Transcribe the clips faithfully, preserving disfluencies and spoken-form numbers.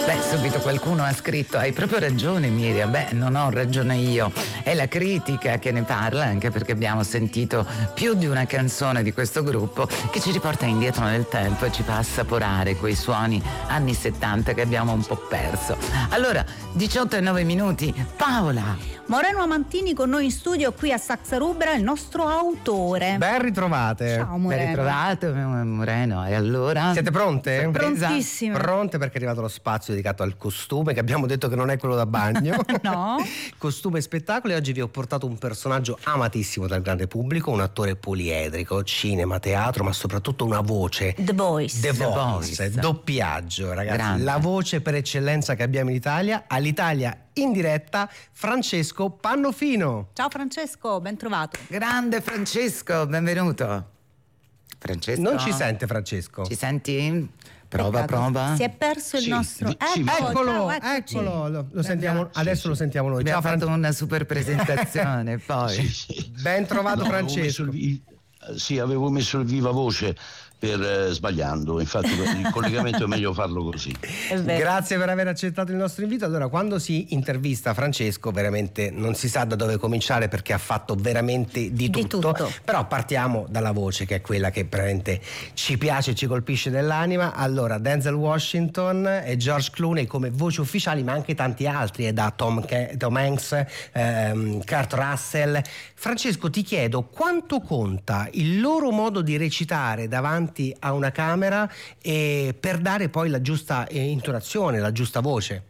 Beh, subito qualcuno ha scritto: hai proprio ragione Miriam. Beh, non ho ragione io, è la critica che ne parla, anche perché abbiamo sentito più di una canzone di questo gruppo che ci riporta indietro nel tempo e ci fa assaporare quei suoni anni settanta che abbiamo un po' perso. Allora, diciotto e nove minuti, Paola Moreno Amantini con noi in studio qui a Saxa Rubra, il nostro autore. Ben ritrovate. Ciao Moreno. Ben ritrovate Moreno. E allora? Siete pronte? Prontissime. Pronte perché è arrivato lo spazio dedicato al costume, che abbiamo detto che non è quello da bagno. No. Costume e spettacolo, e oggi vi ho portato un personaggio amatissimo dal grande pubblico, un attore poliedrico, cinema, teatro, ma soprattutto una voce. The Voice. The, The Voice, Voice. doppiaggio, ragazzi. Grande. La voce per eccellenza che abbiamo in Italia, all'Italia in diretta, Francesco Pannofino. Ciao Francesco, ben trovato. Grande Francesco, benvenuto. Francesco? Non ci sente Francesco? Ci senti? Prova, Peccato. prova. Si è perso il Sì, nostro. sì, sì, Ecco, Eccolo, ciao, eccoci. eccolo, lo, lo sentiamo, adesso lo sentiamo noi. Abbiamo Ciao fatto Fran- una super presentazione poi. Sì, sì. Ben trovato No, avevo messo Francesco. il vi- sì, avevo messo il viva voce per eh, sbagliando, infatti il collegamento è meglio farlo così. È vero. Grazie per aver accettato il nostro invito. Allora, quando si intervista Francesco, veramente non si sa da dove cominciare, perché ha fatto veramente di tutto. Di tutto. Però partiamo dalla voce, che è quella che veramente ci piace, ci colpisce dell'anima. Allora, Denzel Washington e George Clooney come voci ufficiali, ma anche tanti altri, e da Tom, Ke- Tom Hanks, ehm, Kurt Russell. Francesco, ti chiedo quanto conta il loro modo di recitare davanti a una camera e per dare poi la giusta eh, intonazione, la giusta voce.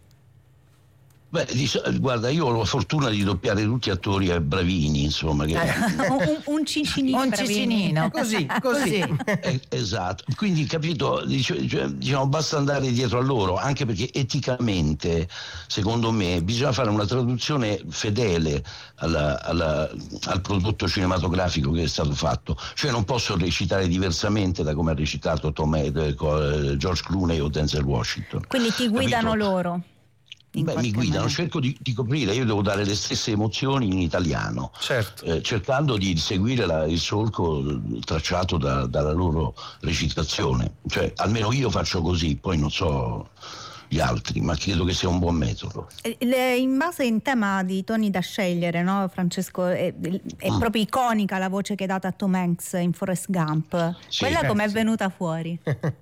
Beh, di so- guarda, io ho la fortuna di doppiare tutti attori eh, bravini, insomma. Che, un, un cicinino. Un bravini. cicinino. Così, così. eh, esatto, quindi capito, dic- cioè, diciamo, basta andare dietro a loro, anche perché eticamente, secondo me, bisogna fare una traduzione fedele alla- alla- al prodotto cinematografico che è stato fatto, cioè non posso recitare diversamente da come ha recitato Tom, eh, co- George Clooney o Denzel Washington. Quindi ti guidano Capito? loro. in Beh, mi qualche guidano, maniera. cerco di, di coprire, io devo dare le stesse emozioni in italiano, Certo. eh, cercando di seguire la- il solco tracciato da- dalla loro recitazione, cioè almeno io faccio così, poi non so gli altri, ma credo che sia un buon metodo. Eh, le- In base in tema di toni da scegliere, no, Francesco, è, è Mm. proprio iconica la voce che hai dato a Tom Hanks in Forrest Gump. Sì, Quella eh, com'è sì. venuta fuori?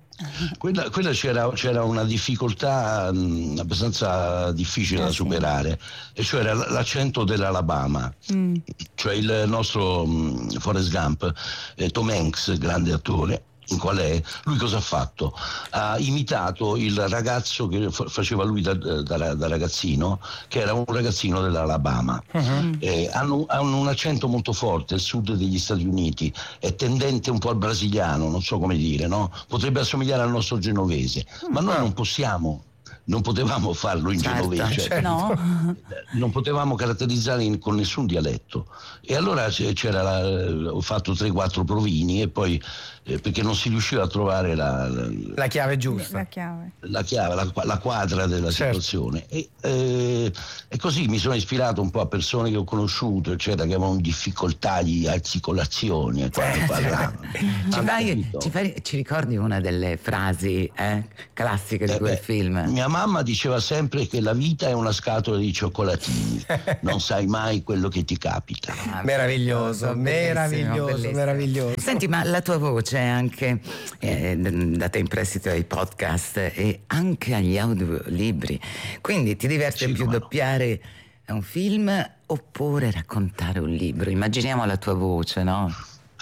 Quella, quella c'era, c'era una difficoltà mh, abbastanza difficile Ah, da sì. superare, e cioè era l- l'accento dell'Alabama, Mm. cioè il nostro mh, Forrest Gump, eh, Tom Hanks, grande attore. Qual è? Lui cosa ha fatto? Ha imitato il ragazzo che fa- faceva lui da, da- da ragazzino, che era un ragazzino dell'Alabama. Uh-huh. Eh, hanno, hanno un accento molto forte, il sud degli Stati Uniti, è tendente un po' al brasiliano, non so come dire, no? Potrebbe assomigliare al nostro genovese, ma noi non possiamo, non potevamo farlo in Certo, genovese, certo. No? non potevamo caratterizzare in- con nessun dialetto, e allora c'è- c'era la- ho fatto tre quattro provini, e poi eh, perché non si riusciva a trovare la, la- La chiave giusta. La chiave. la chiave, la, la quadra della Certo. situazione, e, eh, e così mi sono ispirato un po' a persone che ho conosciuto, eccetera, che avevano difficoltà di articolazione Eh, quando parlavano. Ci, Ah, fai- capito? ci fai- ci ricordi una delle frasi eh, classiche di Eh, quel beh, film? Mia mamma diceva sempre che la vita è una scatola di cioccolatini, non sai mai quello che ti capita. Ah, Meraviglioso, bellissimo, meraviglioso, bellissimo. meraviglioso. Senti, ma la tua voce è anche eh, d- data in prestito ai podcast e anche agli audiolibri, quindi ti diverte Sì, più come no. doppiare un film oppure raccontare un libro? Immaginiamo la tua voce, no?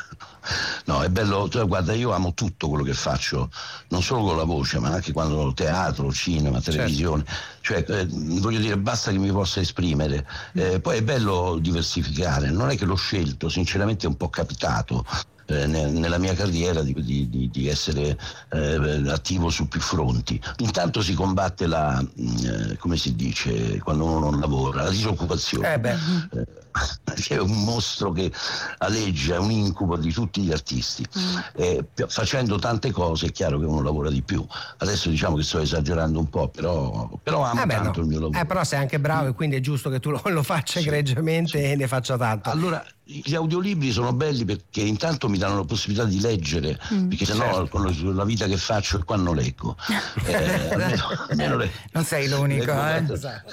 No, è bello, cioè, guarda, io amo tutto quello che faccio, non solo con la voce, ma anche quando teatro, cinema, televisione, cioè eh, voglio dire, basta che mi possa esprimere. Eh, poi è bello diversificare, non è che l'ho scelto, sinceramente è un po' capitato. eh, ne- nella mia carriera di, di- di- di essere eh, attivo su più fronti. Intanto si combatte la, mh, eh, come si dice quando uno non lavora, la disoccupazione. Eh beh. Eh, è un mostro che aleggia, è un incubo di tutti gli artisti. Mm. Eh, pi- facendo tante cose è chiaro che uno lavora di più. Adesso diciamo che sto esagerando un po', però, però amo Eh beh, tanto no. il mio lavoro. Eh, però sei anche bravo e quindi è giusto che tu lo, lo faccia Sì, egregiamente sì. e ne faccia tanto. Allora, gli audiolibri sono belli perché intanto mi danno la possibilità di leggere, mm, perché sennò certo. con la vita che faccio qua non leggo. Eh, almeno, almeno le, non sei l'unico, leggo, eh? Esatto.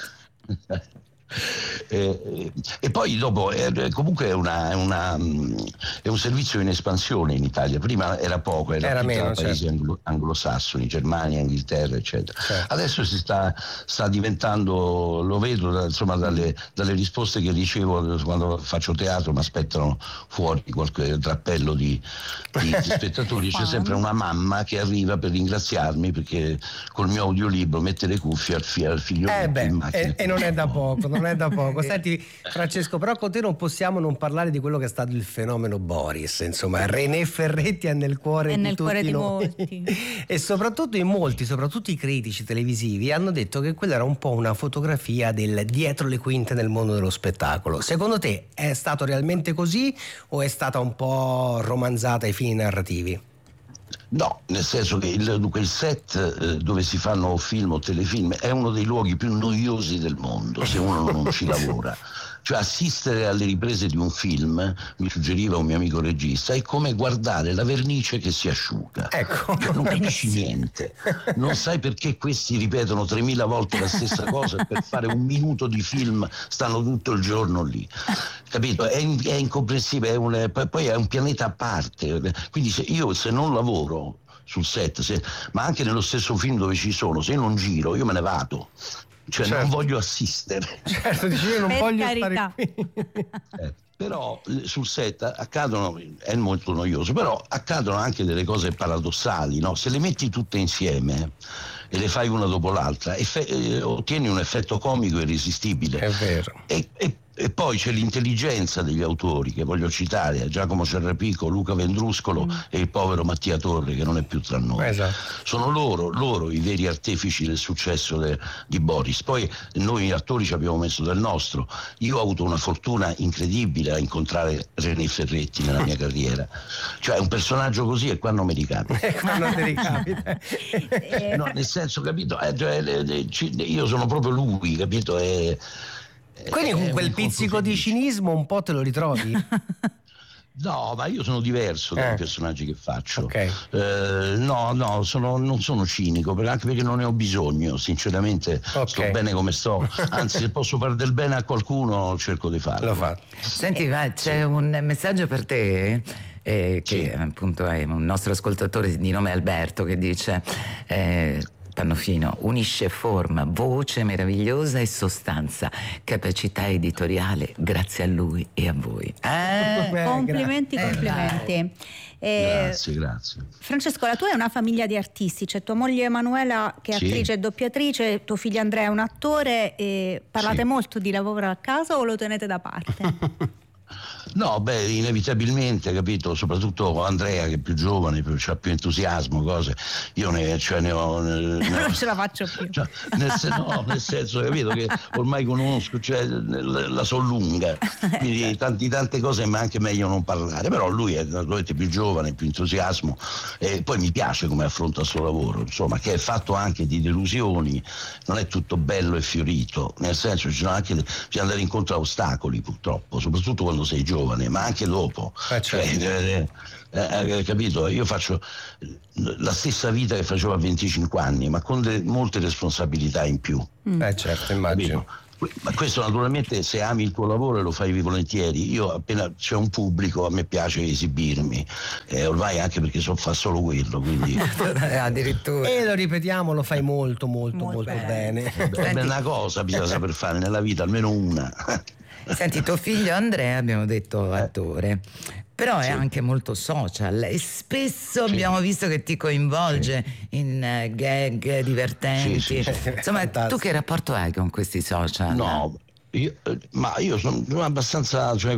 Eh, e poi dopo eh, comunque è, una, è, una, è un servizio in espansione in Italia. Prima era poco, era, era meno, paesi certo. anglo, anglosassoni, Germania, Inghilterra, eccetera. Certo. Adesso si sta, sta diventando, lo vedo da, insomma dalle, dalle risposte che ricevo quando faccio teatro, mi aspettano fuori qualche drappello di, di, di spettatori. C'è sempre una mamma che arriva per ringraziarmi perché col mio audiolibro mette le cuffie al, fi, al figlio eh beh, in macchina. E, e non è da poco, non è da poco. Senti Francesco, però con te non possiamo non parlare di quello che è stato il fenomeno Boris, insomma René Ferretti è nel cuore è di nel tutti cuore di noi. molti. E soprattutto in molti, soprattutto i critici televisivi hanno detto che quella era un po' una fotografia del dietro le quinte nel mondo dello spettacolo. Secondo te è stato realmente così o è stata un po' romanzata ai fini narrativi? No, nel senso che il, dunque, il set eh, dove si fanno film o telefilm è uno dei luoghi più noiosi del mondo se uno non ci lavora. Cioè assistere alle riprese di un film, mi suggeriva un mio amico regista, è come guardare la vernice che si asciuga. Ecco. Cioè, non capisci niente. Non sai perché questi ripetono tremila volte la stessa cosa e per fare un minuto di film stanno tutto il giorno lì. Capito? È, è incomprensibile, è un, poi è un pianeta a parte. Quindi se io se non lavoro sul set, se, ma anche nello stesso film dove ci sono, se non giro io me ne vado. Cioè certo. non voglio assistere. Certo, dice io non per voglio carità. stare qui. Eh, però sul set accadono, è molto noioso, però accadono anche delle cose paradossali, no? Se le metti tutte insieme e le fai una dopo l'altra, effe- eh, ottieni un effetto comico irresistibile. È vero. E, e, e poi c'è l'intelligenza degli autori, che voglio citare, Giacomo Cerrapico, Luca Vendruscolo mm. e il povero Mattia Torre, che non è più tra noi. Esatto. Sono loro, loro i veri artefici del successo de, di Boris. Poi noi attori ci abbiamo messo del nostro. Io ho avuto una fortuna incredibile a incontrare René Ferretti nella mia carriera. Cioè un personaggio così e qua non mi ricapita. non ti ricapita. No, nel senso, capito? Eh, cioè, io sono proprio lui, capito? E, quindi con quel pizzico di cinismo un po' te lo ritrovi? No, ma io sono diverso dai eh. personaggi che faccio. Okay. Eh, no, no, sono, non sono cinico, anche perché non ne ho bisogno, sinceramente okay. Sto bene come sto. Anzi, se posso fare del bene a qualcuno cerco di farlo. Lo fa. Senti, va, c'è un messaggio per te. Eh, che sì. appunto è un nostro ascoltatore di nome Alberto che dice eh, Pannofino unisce forma, voce meravigliosa e sostanza, capacità editoriale, grazie a lui e a voi. Eh, Beh, complimenti, gra- complimenti. Eh, eh, grazie, grazie. Francesco, la tua è una famiglia di artisti, c'è tua moglie Emanuela che è sì. attrice e doppiatrice, tuo figlio Andrea è un attore, e parlate sì. molto di lavoro a casa o lo tenete da parte? No, beh, inevitabilmente, capito, soprattutto Andrea che è più giovane, ha più entusiasmo, cose, io ne, cioè, ne ho... Ne, non ce la faccio più. Cioè, nel, sen- no, nel senso, capito, che ormai conosco, cioè, la, la so lunga, quindi tanti, tante cose ma anche meglio non parlare, però lui è naturalmente più giovane, più entusiasmo e poi mi piace come affronta il suo lavoro, insomma, che è fatto anche di delusioni, non è tutto bello e fiorito, nel senso ci sono anche, bisogna andare incontro a ostacoli purtroppo, soprattutto quando sei giovane, ma anche dopo. Eh, certo. cioè, eh, eh, capito? Io faccio la stessa vita che facevo a venticinque anni, ma con de- molte responsabilità in più. Mm. Eh certo, immagino. Capito? Ma questo naturalmente se ami il tuo lavoro e lo fai volentieri. Io appena c'è un pubblico a me piace esibirmi, eh, ormai anche perché so fa solo quello, quindi addirittura. E lo ripetiamo, lo fai molto molto molto, molto bene, bene. Beh, una cosa bisogna saper fare nella vita, almeno una. Senti, tuo figlio Andrea, abbiamo detto attore, però sì. è anche molto social e spesso sì. abbiamo visto che ti coinvolge sì. in uh, gag divertenti. Sì, sì, sì. Insomma, fantastico. Tu che rapporto hai con questi social? No, io, ma io sono abbastanza, cioè,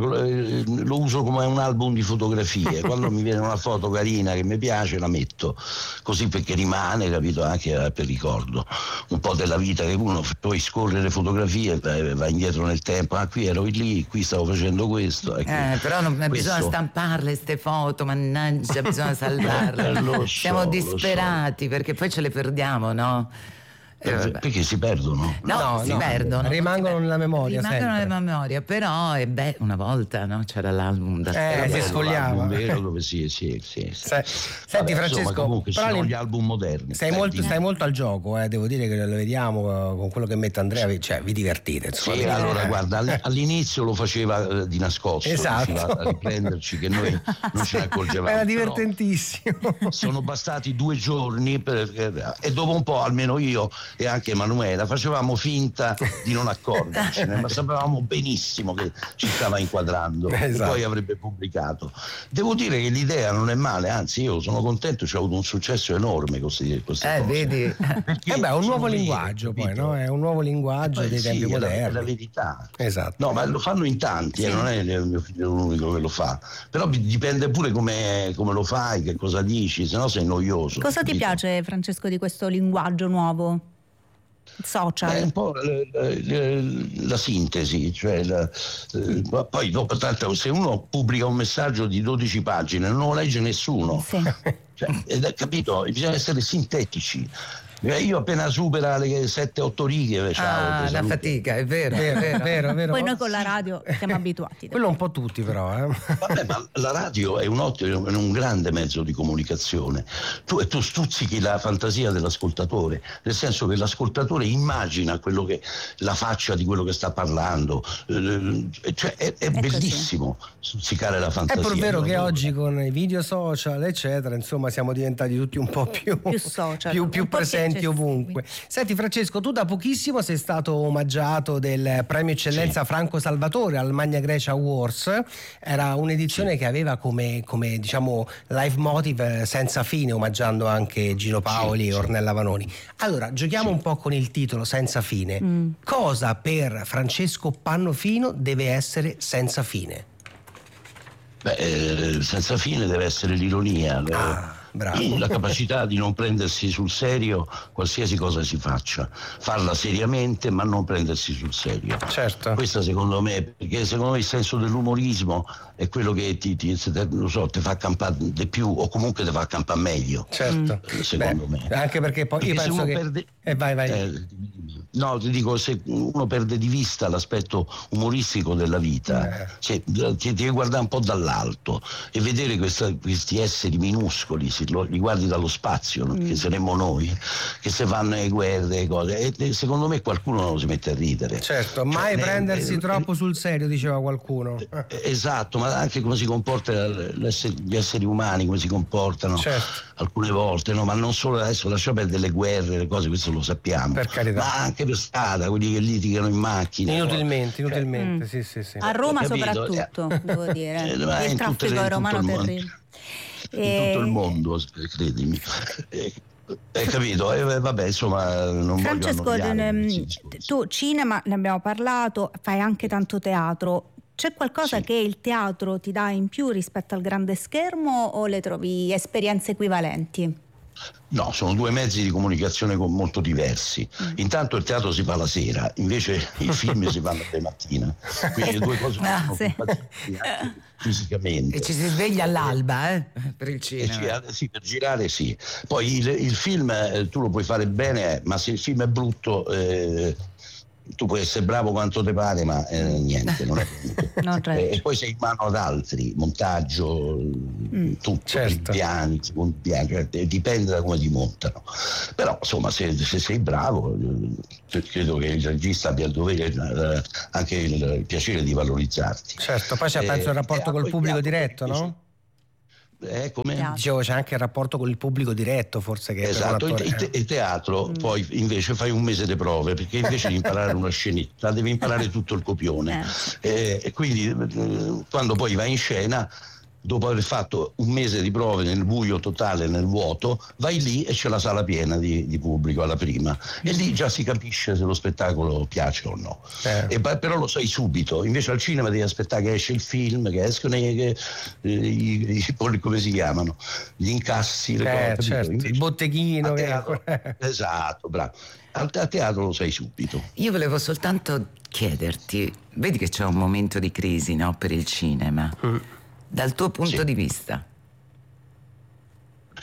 lo uso come un album di fotografie. Quando mi viene una foto carina che mi piace la metto, così perché rimane, capito, anche per ricordo un po' della vita, che uno poi scorre le fotografie, va indietro nel tempo, ah qui ero lì, qui stavo facendo questo. Ecco. Eh, però non, questo... bisogna stamparle ste foto, mannaggia, bisogna salvarle. so, Siamo disperati so. perché poi ce le perdiamo, no? Eh, perché si perdono? No, no si no, perdono. Rimangono nella memoria. Rimangono sempre. nella memoria, però è beh, una volta no? c'era l'album da eh, si sfogliava. Vero, dove sì, sì, sì, sì. Se, senti, Vabbè, Francesco, insomma, comunque però sono li... gli album moderni. Stai molto, stai molto al gioco, eh, devo dire che lo vediamo con quello che mette Andrea, cioè vi divertite. Insomma, sì, vi allora eh. guarda, all'inizio lo faceva eh, di nascosto, esatto. a riprenderci che noi non ce ne accorgevamo. Era divertentissimo. Sono bastati due giorni per, e dopo un po', almeno io e anche Emanuela, facevamo finta di non accorgercene, ma sapevamo benissimo che ci stava inquadrando, esatto. E poi avrebbe pubblicato. Devo dire che l'idea non è male, anzi io sono contento, c'è avuto un successo enorme con queste, queste eh, cose. Vedi? Eh beh, è un nuovo linguaggio poi, no? È un nuovo linguaggio dei sì, tempi è moderni. La, è la verità. Esatto. No, ma lo fanno in tanti, sì. eh, non è il mio figlio l'unico che lo fa. Però dipende pure come, come lo fai, che cosa dici, se no sei noioso. Cosa ti dico. piace, Francesco, di questo linguaggio nuovo? Social. È un po' la, la, la sintesi, cioè la, eh, poi dopo tanto se uno pubblica un messaggio di dodici pagine non lo legge nessuno. Sì. Cioè, ed, capito? Bisogna essere sintetici. Io appena supera le sette otto righe, ciao. Ah, la fatica, è vero, vero, vero, vero, vero. Poi noi con la radio siamo abituati. Quello un po' tutti però, eh. Vabbè, ma la radio è un ottimo, è un grande mezzo di comunicazione. Tu, tu stuzzichi la fantasia dell'ascoltatore, nel senso che l'ascoltatore immagina quello che, la faccia di quello che sta parlando. Cioè, è, è ecco bellissimo sì. stuzzicare la fantasia. È pur vero che oggi con i video social, eccetera, insomma, siamo diventati tutti un po' più, più social, più, più presenti ovunque. Senti Francesco, tu da pochissimo sei stato omaggiato del premio eccellenza sì. Franco Salvatore al Magna Grecia Awards. Era un'edizione sì. che aveva come, come diciamo live motive Senza fine, omaggiando anche Gino Paoli sì, e Ornella Vanoni. Allora giochiamo sì. un po' con il titolo Senza fine. Mm. Cosa per Francesco Pannofino deve essere senza fine? Beh, eh, senza fine deve essere l'ironia. Ah. Bravo. La capacità di non prendersi sul serio qualsiasi cosa si faccia, farla seriamente ma non prendersi sul serio. Certo. Questo secondo me, perché secondo me il senso dell'umorismo è quello che ti, ti, lo so, ti fa campare di più o comunque ti fa campare meglio. Certo. Secondo Beh, me. Anche perché poi perché io penso che perde... eh, vai vai. Eh, no, ti dico, se uno perde di vista l'aspetto umoristico della vita, eh. cioè, ti devi guardare un po' dall'alto e vedere questa, questi esseri minuscoli, li guardi dallo spazio, no? mm. che saremmo noi, che se fanno le guerre e cose, e, e secondo me qualcuno non si mette a ridere. Certo, mai cioè, prendersi eh, troppo eh, sul serio, diceva qualcuno. Eh, esatto, ma anche come si comporta gli esseri umani, come si comportano certo. alcune volte, no? Ma non solo adesso, lascia perdere le guerre, le cose, questo lo sappiamo. Per carità. Ma anche per strada, quelli che litigano in macchina. Inutilmente, no? inutilmente, cioè, sì, sì, sì. A Roma capito? soprattutto, eh, devo dire. Eh, il traffico è romano terribile. In e... tutto il mondo, credimi. Eh, hai capito? Eh, vabbè, insomma, non Francesco, voglio tu cinema, ne abbiamo parlato, fai anche tanto teatro. C'è qualcosa sì. che il teatro ti dà in più rispetto al grande schermo o le trovi esperienze equivalenti? No, sono due mezzi di comunicazione molto diversi. Mm. Intanto il teatro si fa la sera, invece i film si fanno di mattina. Quindi le due cose ah, sono sì. anche fisicamente. E ci si sveglia all'alba, eh, per il cinema. Ci, sì, per girare sì. Poi il, il film eh, tu lo puoi fare bene, ma se il film è brutto eh, tu puoi essere bravo quanto te pare, ma eh, niente, non è no, eh, e poi sei in mano ad altri, montaggio, mm, tutto, certo. piani, secondi piani, cioè, dipende da come ti montano. Però insomma, se, se sei bravo, eh, credo che il regista abbia il dovere, eh, anche il, il piacere di valorizzarti. Certo, poi c'è eh, penso il rapporto eh, col pubblico diretto, no? Eh, come? Dicevo, c'è anche il rapporto con il pubblico diretto, forse che esatto. Il, te- il teatro mm. poi invece fai un mese di prove, perché invece di imparare una scenetta devi imparare tutto il copione eh. Eh, e quindi eh, quando poi vai in scena, dopo aver fatto un mese di prove nel buio totale, nel vuoto, vai lì e c'è la sala piena di, di pubblico alla prima e lì già si capisce se lo spettacolo piace o no. Eh. E, però lo sai subito, invece al cinema devi aspettare che esce il film, che escono i, che, i, i come si chiamano, gli incassi, le eh, cose, certo, invece, il botteghino. Teatro, esatto, bravo. Al, al teatro lo sai subito. Io volevo soltanto chiederti, vedi che c'è un momento di crisi, no, per il cinema. Mm. Dal tuo punto sì. di vista?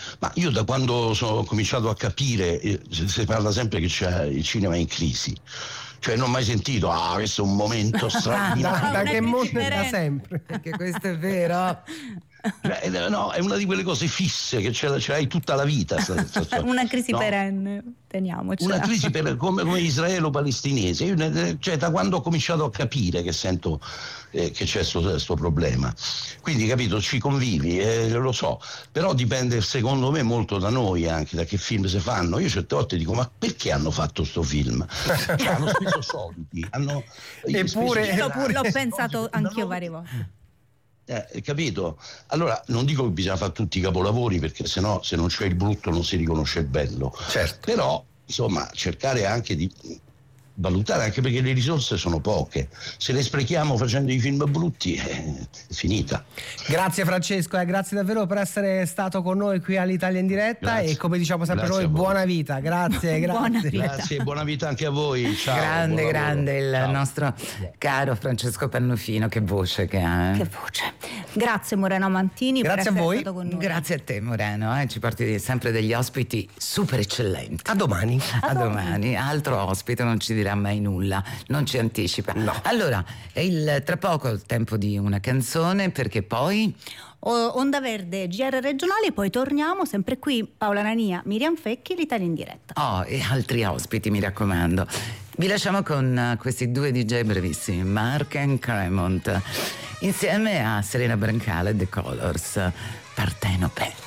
Ma io da quando sono cominciato a capire, eh, si parla sempre che c'è il cinema in crisi. Cioè non ho mai sentito, ah questo è un momento straordinario. Da, da che mondo da sempre. Anche questo è vero. Cioè, no, è una di quelle cose fisse che ce, ce l'hai tutta la vita. Una crisi no? perenne, teniamocela. Una crisi per, come, come israelo-palestinese. Io, cioè, da quando ho cominciato a capire che sento eh, che c'è questo problema. Quindi, capito, ci convivi, eh, lo so, però dipende secondo me molto da noi anche, da che film si fanno. Io certe volte dico, ma perché hanno fatto sto film? Cioè, hanno speso soldi. Hanno, Eppure, speso l'ho, l'ho pensato anch'io varie volte. Eh, capito? Allora non dico che bisogna fare tutti i capolavori, perché sennò se non c'è il brutto non si riconosce il bello. Certo. Però insomma cercare anche di valutare, anche perché le risorse sono poche, se le sprechiamo facendo i film brutti eh, è finita. Grazie Francesco, eh, grazie davvero per essere stato con noi qui all'Italia in diretta. Grazie. E come diciamo sempre grazie noi, buona vita. Grazie, grazie. Buona vita. Grazie, buona vita anche a voi. Ciao. Grande, grande il Ciao. nostro caro Francesco Pannofino, che voce che ha. Eh? Che voce. Grazie Moreno Mantini. Grazie per a voi. Stato con noi. Grazie a te Moreno, eh? Ci porti sempre degli ospiti super eccellenti. A domani. A, a domani. domani. Altro ospite non ci dirà mai nulla, non ci anticipa. No. Allora, è il, tra poco il tempo di una canzone, perché poi o, Onda Verde, G R regionali, poi torniamo sempre qui, Paola Nania, Miriam Fecchi, l'Italia in diretta. Oh, e altri ospiti, mi raccomando. Vi lasciamo con questi due D J brevissimi, Mark and Cremont, insieme a Serena Brancale, The Colors, Partenope.